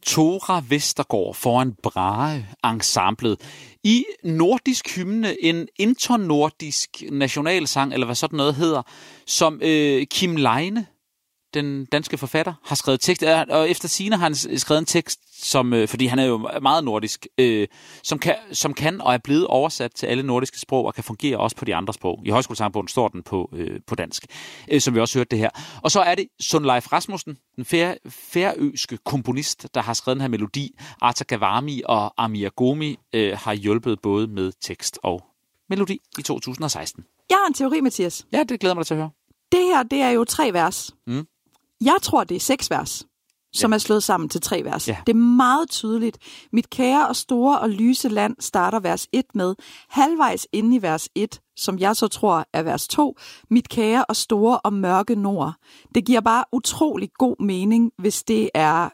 Tora Vestergaard foran Brahe-ensemblet i nordisk hymne, en internordisk nationalsang, eller hvad sådan noget hedder, som Kim Leine, den danske forfatter, har skrevet tekst, og efter sigende har han skrevet en tekst, som, fordi han er jo meget nordisk, som kan og er blevet oversat til alle nordiske sprog, og kan fungere også på de andre sprog. I Højskolesangbogen står den på dansk, som vi også hørte det her. Og så er det Sundleif Rasmussen, den færøske komponist, der har skrevet den her melodi. Arta Gavami og Amir Gomi har hjulpet både med tekst og melodi i 2016. Jeg har en teori, Mathias. Ja, det glæder mig til at høre. Det her, det er jo 3 vers. Jeg tror, det er 6 vers, som er slået sammen til 3 vers. Ja. Det er meget tydeligt. Mit kære og store og lyse land starter vers 1 med. Halvvejs inde i vers 1, som jeg så tror er vers 2. Mit kære og store og mørke nord. Det giver bare utrolig god mening, hvis det er...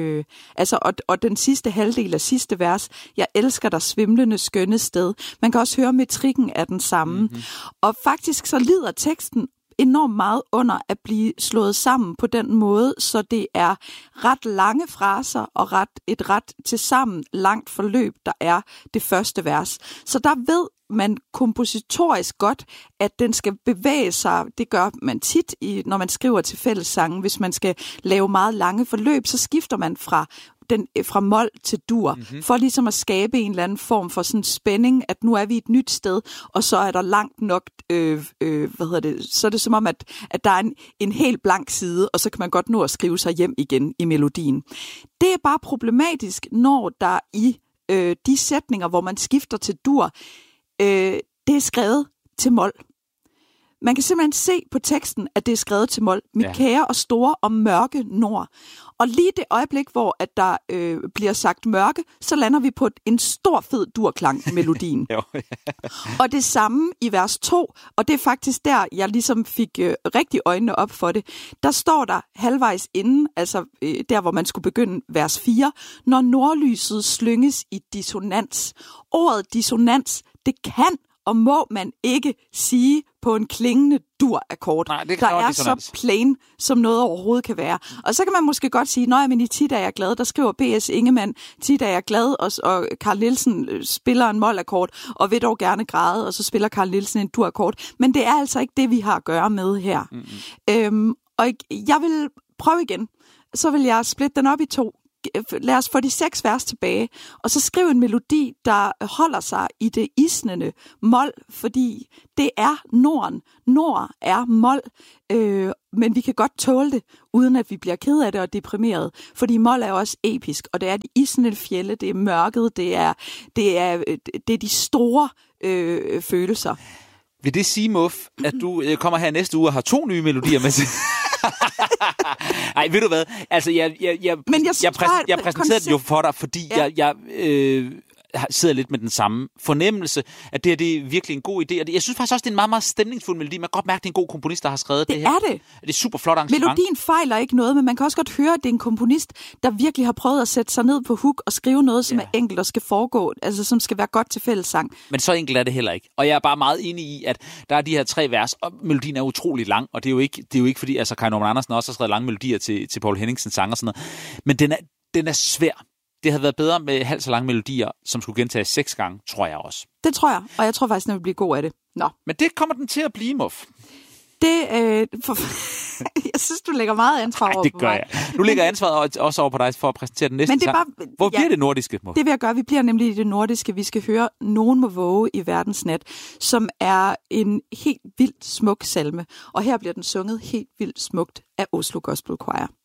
og den sidste halvdel af sidste vers. Jeg elsker dig svimlende skønne sted. Man kan også høre metrikken af den samme. Mm-hmm. Og faktisk så lider teksten enormt meget under at blive slået sammen på den måde, så det er ret lange fraser og et ret tilsammen langt forløb, der er det første vers. Så der ved man kompositorisk godt, at den skal bevæge sig. Det gør man tit, når man skriver til fællessange. Hvis man skal lave meget lange forløb, så skifter man fra mol til dur, for ligesom at skabe en eller anden form for sådan spænding, at nu er vi et nyt sted, og så er der langt nok, så er det som om, at der er en helt blank side, og så kan man godt nå at skrive sig hjem igen i melodien. Det er bare problematisk, når der i de sætninger, hvor man skifter til dur, det er skrevet til mol. Man kan simpelthen se på teksten, at det er skrevet til mol. Mit kære og store og mørke nord. Og lige det øjeblik, hvor at der bliver sagt mørke, så lander vi på en stor fed durklang i melodien. Og det samme i vers 2, og det er faktisk der, jeg ligesom fik rigtig øjnene op for det. Der står der halvvejs inden, altså der, hvor man skulle begynde vers 4, når nordlyset slynges i dissonans. Ordet dissonans, det kan og må man ikke sige på en klingende dur-akkord, der er så plain, som noget overhovedet kan være. Og så kan man måske godt sige, men i tit er jeg glad, der skriver B.S. Ingemann, tit er jeg glad, og Carl Nielsen spiller en mol-akkord, og vil dog gerne græde, og så spiller Carl Nielsen en dur-akkord. Men det er altså ikke det, vi har at gøre med her. Og jeg vil prøve igen. Så vil jeg splitte den op i 2. Lad os få de 6 vers tilbage, og så skriv en melodi, der holder sig i det isnende mol, fordi det er Norden. Nord er mol, men vi kan godt tåle det, uden at vi bliver ked af det og deprimeret, fordi mol er også episk, og det er de isnende fjelde, det er mørket, det er de store følelser. Vil det sige, Muff, at du kommer her næste uge og har 2 nye melodier med sig? Nej, ved du hvad? Altså, jeg præsenterede den jo for dig, fordi jeg sidder lidt med den samme fornemmelse, at det er virkelig en god idé. Og jeg synes faktisk også, det er en meget, meget stemningsfuld melodi. Man kan godt mærke, at det er en god komponist, der har skrevet det her. Det er det. Det er super flot arrangement. Melodien fejler ikke noget, men man kan også godt høre, at det er en komponist, der virkelig har prøvet at sætte sig ned på hook og skrive noget, som er enkelt og skal foregå, altså som skal være godt til fællessang. Men så enkelt er det heller ikke. Og jeg er bare meget enig i, at der er de her 3 vers, og melodien er utrolig lang, og det er jo ikke fordi, altså Kai Norman Andersen også har skrevet lange melodier til Poul Henningsens sang og sådan noget. Men den er svær. Det havde været bedre med halvt så lange melodier, som skulle gentages 6 gange, tror jeg også. Det tror jeg, og jeg tror faktisk, den vil blive god af det. Nå. Men det kommer den til at blive, Muff. Jeg synes, du lægger meget ansvar over på mig. Det gør jeg. Nu lægger ansvaret også over på dig for at præsentere den næste sang. Hvor bliver det nordiske, Muff? Det vil jeg gøre. Vi bliver nemlig i det nordiske. Vi skal høre Nogen må våge i verdens nat, som er en helt vildt smuk salme. Og her bliver den sunget helt vildt smukt af Oslo Gospel Choir.